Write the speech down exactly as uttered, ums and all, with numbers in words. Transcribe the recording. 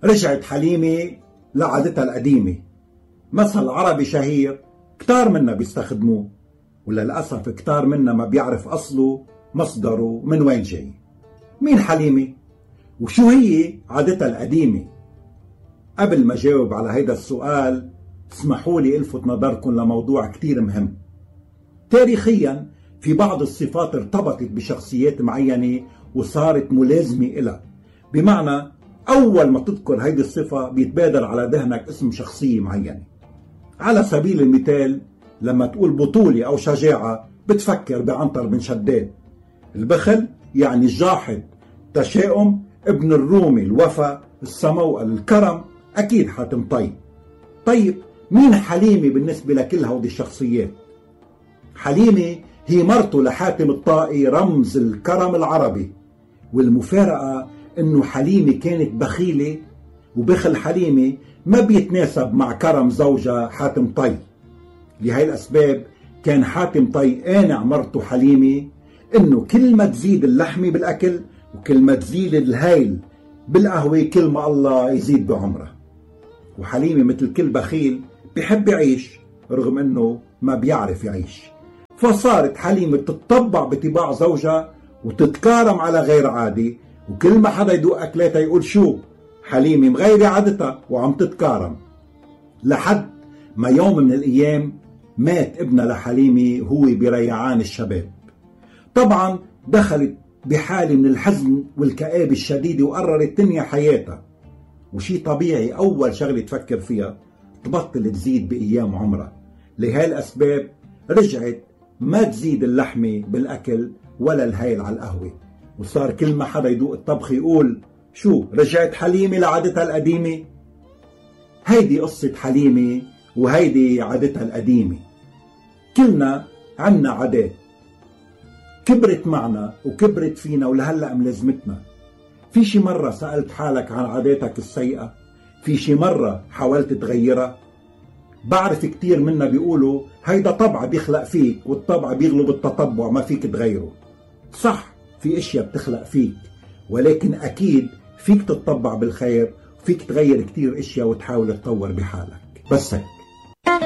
رجعت حليمة لعادتها القديمة. مثل عربي شهير كتار منا بيستخدموه، وللأسف كتار منا ما بيعرف أصله مصدره من وين جاي. مين حليمة؟ وشو هي عادتها القديمة؟ قبل ما جاوب على هيدا السؤال اسمحوا لي الفت نظركم لموضوع كتير مهم. تاريخيا في بعض الصفات ارتبطت بشخصيات معينة وصارت ملازمة إلها، بمعنى أول ما تذكر هيدي الصفة بيتبادر على ذهنك اسم شخصية معينة. على سبيل المثال لما تقول بطولة أو شجاعة بتفكر بعنتر بن شداد. البخل يعني الجاحد، تشاؤم ابن الرومي الوفا، السموأل الكرم، أكيد حاتم طي. طيب مين حليمة بالنسبة لكل هودي الشخصيات؟ حليمة هي مرته لحاتم الطائي، رمز الكرم العربي. والمفارقة انه حليمة كانت بخيلة، وبخل حليمة ما بيتناسب مع كرم زوجها حاتم طي. لهي الأسباب كان حاتم طي قانع مرته حليمة انه كل ما تزيد اللحمة بالأكل وكل ما تزيد الهيل بالقهوة كل ما الله يزيد بعمره. وحليمة مثل كل بخيل بيحب يعيش رغم انه ما بيعرف يعيش، فصارت حليمة تتطبع بطباع زوجها وتتكارم على غير عادي، وكل ما حدا يدوق أكلاتها يقول شو حليمة مغيرة عادتها وعم تتكارم. لحد ما يوم من الأيام مات ابنها لحليمة وهو بريعان الشباب. طبعا دخلت بحالة من الحزن والكآبة الشديدة وقررت تنهي حياتها. وشي طبيعي أول شغلة تفكر فيها تبطل تزيد بأيام عمرها. لهي الأسباب رجعت ما تزيد اللحمة بالأكل ولا الهيل على القهوة، وصار كل ما حدا يدوق الطبخ يقول شو رجعت حليمة لعادتها القديمة. هيدي قصة حليمة وهيدي عادتها القديمة. كلنا عنا عادات كبرت معنا وكبرت فينا ولهلأ ملازمتنا. في شي مرة سألت حالك عن عاداتك السيئة؟ في شي مرة حاولت تغيرها؟ بعرف كتير منا بيقولوا هيدا طبع بيخلق فيك، والطبع بيغلب التطبع ما فيك تغيره. صح، في اشياء بتخلق فيك، ولكن اكيد فيك تتطبع بالخير، وفيك تغير كتير اشياء وتحاول تطور بحالك. بس هيك.